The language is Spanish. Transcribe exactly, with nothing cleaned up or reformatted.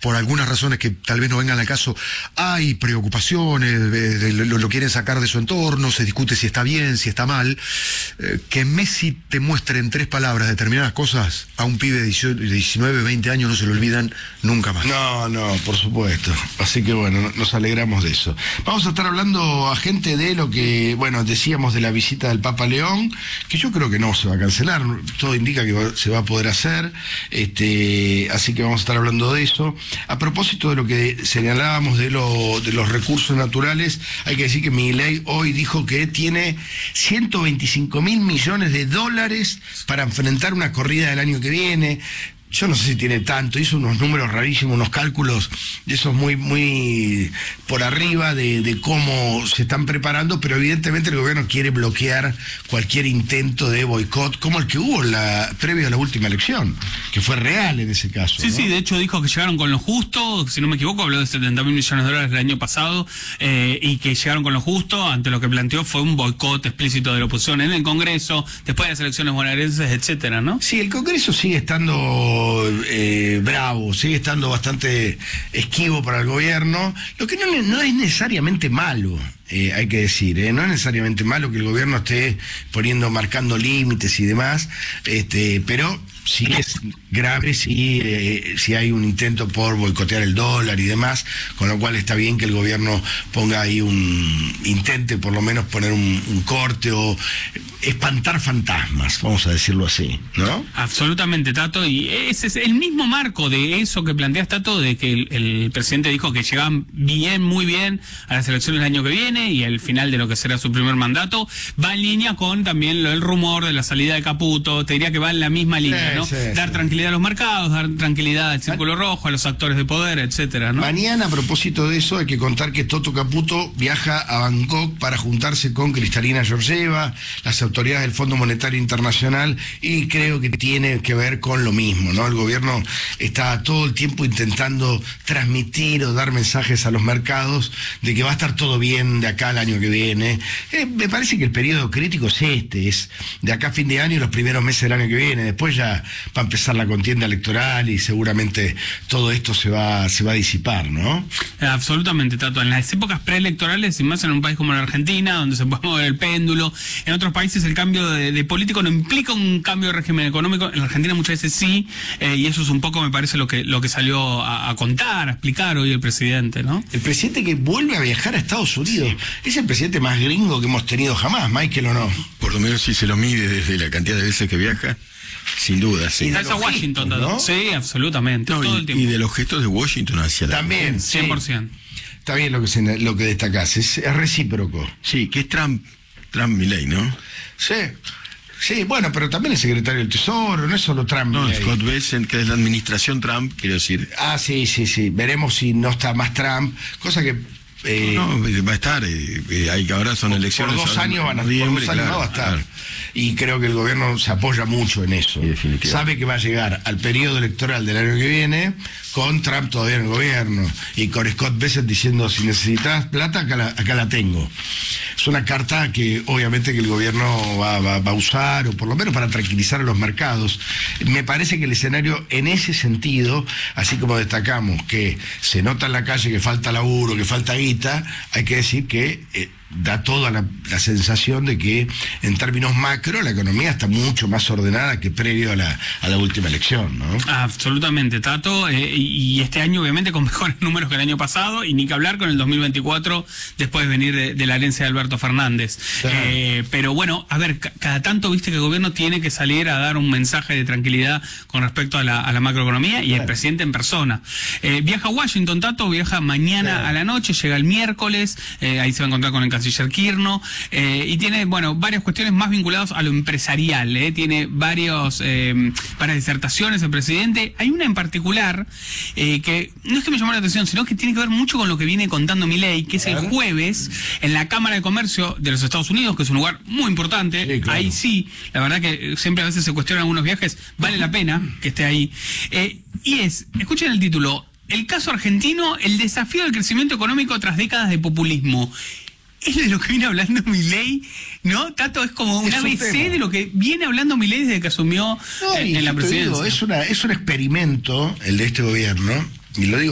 por algunas razones que tal vez no vengan al caso, hay preocupaciones, de, de, lo, lo quieren sacar de su entorno, se discute si está bien, si está mal, eh, que Messi te muestre en tres palabras determinadas cosas, a un pibe de diecinueve, veinte años no se lo olvidan nunca más. No, no, por supuesto. Así que bueno, nos alegramos de eso. Vamos a estar hablando a gente de lo que, bueno, decíamos de la visita del Papa León, que yo creo que no se va a cancelar, todo indica que se va a poder hacer, este, así que vamos a estar hablando de eso. A propósito de lo que señalábamos de, lo, de los recursos naturales, hay que decir que Milei hoy dijo que tiene ciento veinticinco mil millones de dólares para enfrentar una corrida del año que viene. Yo no sé si tiene tanto, hizo unos números rarísimos, unos cálculos de esos muy, muy por arriba de, de cómo se están preparando, pero evidentemente el gobierno quiere bloquear cualquier intento de boicot, como el que hubo la, previo a la última elección, que fue real en ese caso. Sí, ¿no? sí, de hecho dijo que llegaron con lo justo, si no me equivoco, habló de setenta mil millones de dólares el año pasado, eh, y que llegaron con lo justo, ante lo que planteó fue un boicot explícito de la oposición en el Congreso, después de las elecciones bonaerenses, etcétera, ¿no? Sí, el Congreso sigue estando Eh, bravo, sigue estando bastante esquivo para el gobierno, lo que no, no es necesariamente malo, eh, hay que decir, eh, no es necesariamente malo que el gobierno esté poniendo, marcando límites y demás, este, pero sí es grave si, eh, si hay un intento por boicotear el dólar y demás, con lo cual está bien que el gobierno ponga ahí un, intente por lo menos poner un, un corte o espantar fantasmas, vamos a decirlo así, ¿no? Absolutamente, Tato, y ese es el mismo marco de eso que planteas, Tato, de que el, el presidente dijo que llegaban bien, muy bien a las elecciones del año que viene y al final de lo que será su primer mandato, va en línea con también el rumor de la salida de Caputo, te diría que va en la misma línea, sí, ¿no? Sí, dar sí. tranquilidad a los mercados, dar tranquilidad al Círculo Rojo, a los actores de poder, etcétera, ¿no? Mañana, a propósito de eso, hay que contar que Toto Caputo viaja a Bangkok para juntarse con Cristalina Georgieva, las autoridades del Fondo Monetario Internacional, y creo que tiene que ver con lo mismo, ¿no? El gobierno está todo el tiempo intentando transmitir o dar mensajes a los mercados de que va a estar todo bien de acá al año que viene. Eh, me parece que el periodo crítico es este, es de acá a fin de año y los primeros meses del año que viene. Después ya va a empezar la contienda electoral y seguramente todo esto se va, se va a disipar, ¿no? Absolutamente, Tato. En las épocas preelectorales, y más en un país como la Argentina, donde se puede mover el péndulo, en otros países el cambio de, de político no implica un cambio de régimen económico. En la Argentina muchas veces sí, eh, y eso es un poco, me parece, lo que lo que salió a, a contar, a explicar hoy el presidente, ¿no? El presidente que vuelve a viajar a Estados Unidos. Sí. Es el presidente más gringo que hemos tenido jamás, Michael, ¿o no? Por lo menos si se lo mide desde la cantidad de veces que viaja, sin duda, sí. Y de a Washington, gestos, ¿no? Sí, absolutamente. No, todo y, el tiempo. y de los gestos de Washington hacia la... También, cien por ciento. Sí. Está bien lo que, se, lo que destacás, es, es recíproco. Sí, que es Trump, Trump Milei, ¿no? Sí. Sí, bueno, pero también el secretario del Tesoro, no es solo Trump. No, Scott Bessent, que es la administración Trump, quiero decir. Ah, sí, sí, sí. Veremos si no está más Trump, cosa que... Eh, no, no, va a estar, eh, hay que ahora son por, elecciones. Por dos años van a, por dos años claro, va a estar. Claro. Y creo que el gobierno se apoya mucho en eso. Sí, sabe que va a llegar al periodo electoral del año que viene con Trump todavía en el gobierno y con Scott Bessent diciendo, si necesitas plata, acá la, acá la tengo. Es una carta que obviamente que el gobierno va, va, va a usar, o por lo menos para tranquilizar a los mercados. Me parece que el escenario en ese sentido, así como destacamos que se nota en la calle que falta laburo, que falta guita, hay que decir que eh, da toda la, la sensación de que en términos macro la economía está mucho más ordenada que previo a la, a la última elección, ¿no? Absolutamente, Tato, eh, y, y este año obviamente con mejores números que el año pasado, y ni que hablar con el dos mil veinticuatro después de venir de, de la herencia de Alberto Fernández. Sí. Eh, pero bueno, a ver, cada tanto viste que el gobierno tiene que salir a dar un mensaje de tranquilidad con respecto a la, a la macroeconomía, y sí. El presidente en persona. Eh, viaja a Washington, Tato, viaja mañana sí. a la noche, llega el miércoles, eh, ahí se va a encontrar con el canciller Kirchner, eh, y tiene, bueno, varias cuestiones más vinculadas a lo empresarial, eh, tiene varios, eh, varias disertaciones el presidente. Hay una en particular eh, que no es que me llamó la atención, sino que tiene que ver mucho con lo que viene contando Milei, que es el jueves en la Cámara de Comercio de los Estados Unidos, que es un lugar muy importante. Sí, claro. Ahí sí, la verdad que siempre a veces se cuestionan algunos viajes, vale la pena que esté ahí. Eh, y es, escuchen el título, el caso argentino, el desafío del crecimiento económico tras décadas de populismo. Es de lo que viene hablando Milei, ¿no? Tato, es como un A B C de lo que viene hablando Milei desde que asumió no, en, en la presidencia. Digo, es, una, es un experimento, el de este gobierno, y lo digo